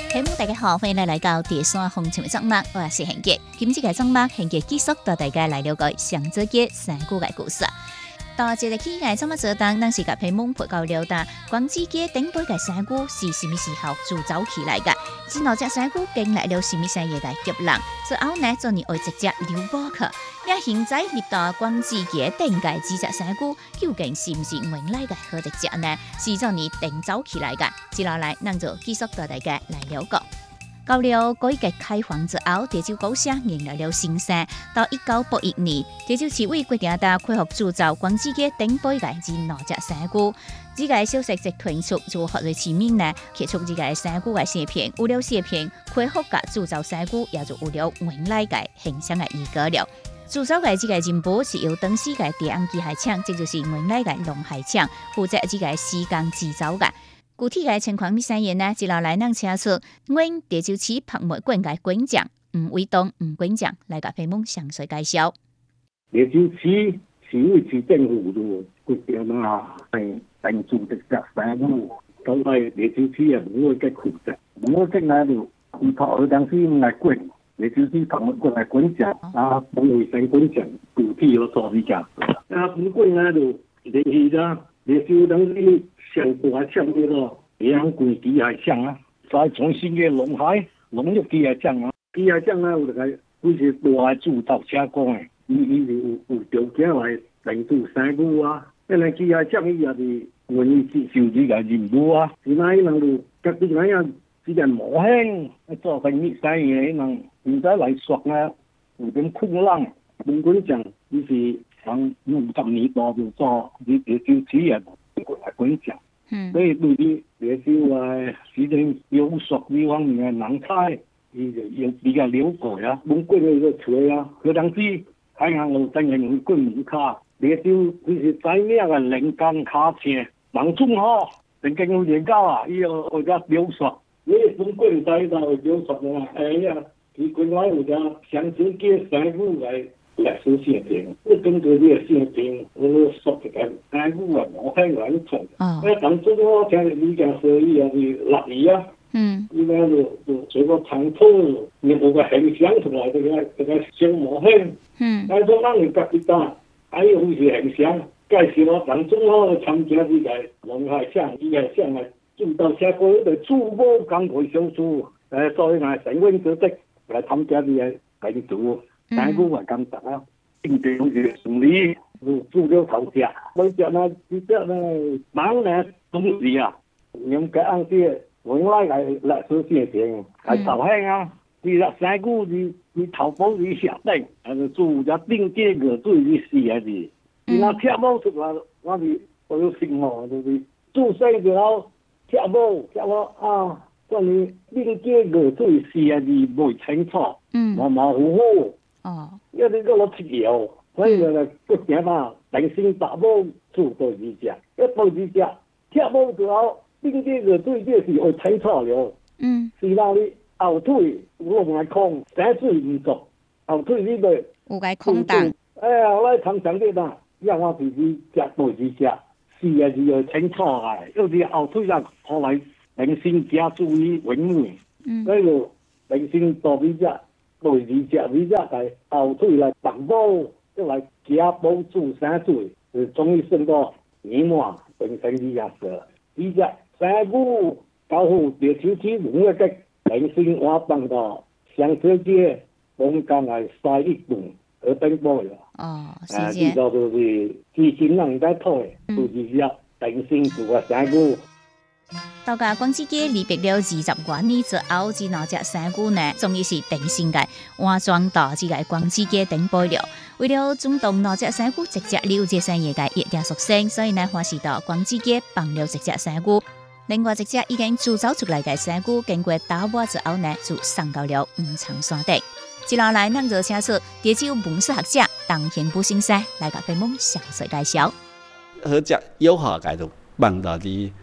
朋友大家好，欢迎来到第三风情的节目，我是贤杰。今次嘅节目，贤杰继续带大家来了解上周嘅山谷嘅故事。到这个期嘅节目做当，咱是甲朋友陪到了达光子街顶背嘅山谷是什么时候铸造起来嘅？这哪只山谷经历了什么产业嘅急浪？之后呢，做你会直接流波去。也现在入到光子街顶嘅这只山谷，究竟是唔是原来嘅好直接呢？是做你定造起来嘅？接落来，咱就继续带大家来了解。到了改革开放之後，潮州高社迎來了新生。到1981年，潮州市委決定恢復鑄造光子街頂背嘅這兩隻山谷。這個消息一傳出，就學咗市民呢，揭出這個山谷嘅視頻，有了視頻恢復嘅鑄造山谷，也就有了原來嘅形象嘅預告了。鑄造嘅這個進步是由當時嘅地安機械廠，即就是原來嘅龍海廠負責這個施工製造嘅。具體嘅情況係乜嘢呢？接落來咱請出阮潮州市博物館嘅館長吳偉東吳館長來甲朋友詳細介紹。 潮州市市委市政府就決定啊，定鑄一隻山谷，到嚟潮州市啊唔會嘅負責，唔會即係就依託佢當時嘅館，潮州市博物館嘅館長啊，馮偉成館長具體有所理解。啊，本館呢就聯繫咗潮州當時上大廠叫做地安機械廠啊，再重新嘅農業機械廠啊，機械廠呢有個佢是大鑄造車工嘅，伊就有條件來定鑄山谷啊，因為機械廠伊也是願意接受這個任務啊，是那伊能夠各啲咁樣這個模型做成呢些嘢，能現在來說呢有點困難。本館長伊是從50年代就做呢潮州市嘅館長。所以對於潮州啊市政雕塑呢方面嘅人才，伊就要比較了解啊。本館嘅個處啊，佢當時喺行路真係用官門卡，潮州佢是知名嘅靈感卡車，農村嗬，曾經有研究啊，伊個國家雕塑，你本館睇到雕塑啊，哎呀，佢本來有個鄉村嘅山谷嚟。歷史視頻，你根據呢個視頻，我說嘅山谷啊，我聽完從，當初我聽你講所以啊，是立意啊，應該就做個長鋪，你有個形象出來，這個小模型，但係當你隔一單，還有是形象，介紹我當初我參加呢個龍海廠，呢個廠係做到社會嘅主播崗位上處，所以係成員組織嚟參加呢個建築。山谷係咁大啊，經濟好似順利，做咗頭隻。每隻呢，呢隻呢，猛呢東西啊，用嘅啱啲，原來係歷史視頻，係頭輕啊。呢隻山谷你頭部你下定，係做咗定階個最啲事嘅事。那跳舞出來，我有信號，就是做細個後跳舞啊，關於定階個最事嘅事未清楚，模模糊糊。因為呢個攞鐵油，所以就決定嘛，定性打舞做到呢隻，一到呢隻跳舞之後，呢啲個對呢是會清楚了。是啦，你後腿我唔係空，寫字唔熟，後腿呢個有個空檔。 我嚟常常啲嘛，因為我自己隻對呢隻，是啊是會清楚嘅，有啲後腿啊後來定性加注意穩穩，所以就定性到呢隻。對呢隻係後腿嚟拔毛，即係加補助山水，就終於升到年末變成呢隻事。呢隻山谷搞好潮州市每一個明星活動到上車街，我們講係曬一頓而登波啦。呢個就是之前人家推，就是隻明星做嘅山谷。 到個光子街離別了20多年之後，這兩隻山谷呢，終於是定性嘅安裝到這個光子街頂背了。為了尊重兩隻山谷直接了解產業嘅熱點屬性，所以呢，還是到光子街放了一隻山谷。另外一隻已經鑄造出來嘅山谷，經過打磨之後呢，就送到了五常山頂。接落來，咱就請出潮州文史學者鄧興武先生來甲朋友詳細介紹。 好只有效解讀放到啲